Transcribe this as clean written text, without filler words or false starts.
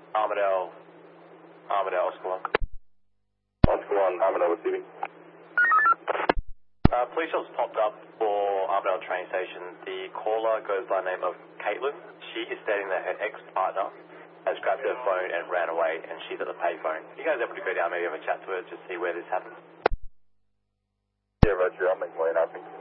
Armadale, Oscar 1. Oscar 1, Armadale receiving. Police shots popped up for Armadale train station. The caller goes by the name of Caitlin. She is stating that her ex-partner has grabbed her phone and ran away, and she's at the payphone. You guys able to go down, maybe have a chat to her, just see where this happened? Yeah, Roger, I'll make my way now, thank you.